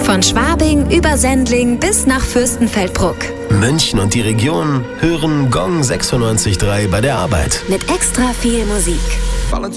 Von Schwabing über Sendling bis nach Fürstenfeldbruck. München und die Region hören Gong 96.3 bei der Arbeit. Mit extra viel Musik.